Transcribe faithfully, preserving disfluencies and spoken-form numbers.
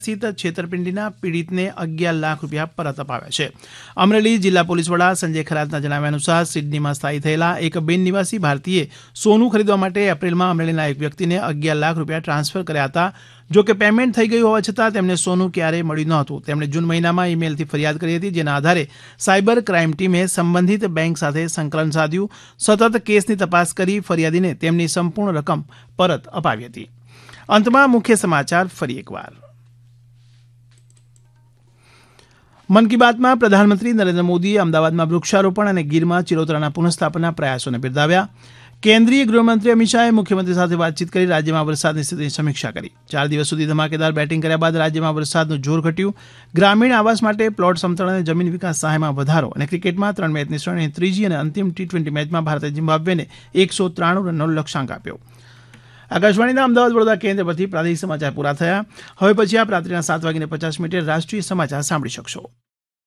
સ્થિત છેતરપિંડીના પીડિતને અગિયાર લાખ રૂપિયા પરત અપાવ્યા છે. અમરેલી જિલ્લા પોલીસ વડા સંજય ખરાતના જણાવ્યા અનુસાર સિડનીમાં સ્થાયી થયેલા એક બિન નિવાસી ભારતીય સોનું ખરીદવા માટે એપ્રિલમાં અમરેલીના એક વ્યક્તિને અગિયાર લાખ રૂપિયા ટ્રાન્સફર કર્યા હતા. જો કે પેમેન્ટ થઈ ગયું હોવા છતાં તેમને સોનું ક્યારેય મળ્યું ન હતું. તેમણે જૂન મહિનામાં ઈમેલથી ફરિયાદ કરી હતી, જેના આધારે સાયબર ક્રાઇમ ટીમે સંબંધિત બેંક સાથે સંકલન સાધ્યું, સતત કેસની તપાસ કરી ફરિયાદીને તેમની સંપૂર્ણ રકમ પરત અપાવી હતી. અંતમાં મુખ્ય સમાચાર ફરી એકવાર. મન કી બાતમાં પ્રધાનમંત્રી નરેન્દ્ર મોદીએ અમદાવાદમાં વૃક્ષારોપણ અને ગીરમાં ચિરોતરાના પુનઃસ્થાપનના પ્રયાસોને બિરદાવ્યા. કેન્દ્રીય ગૃહમંત્રી અમિત શાહે મુખ્યમંત્રી સાથે વાતચીત કરી રાજ્યમાં વરસાદની સ્થિતિની સમીક્ષા કરી. ચાર દિવસ સુધી ધમાકેદાર બેટિંગ કર્યા બાદ રાજ્યમાં વરસાદનું જોર ઘટ્યું. ગ્રામીણ આવાસ માટે પ્લોટ સમતળ અને જમીન વિકાસ સહાયમાં વધારો અને ક્રિકેટમાં ત્રણ મેચની શ્રેણીની ત્રીજી અને અંતિમ ટી ટ્વેન્ટી મેચમાં ભારતે ઝિમ્બાબ્વેને એકસો ત્રાણું રનનો લક્ષ્યાંક આપ્યો. આકાશવાણીના અમદાવાદ વડોદરા કેન્દ્ર પરથી પ્રાદેશિક સમાચાર પૂરા થયા. હવે પછી આપ રાત્રિના સાત વાગીને પચાસ મિનિટે રાષ્ટ્રીય સમાચાર સાંભળી શકશો.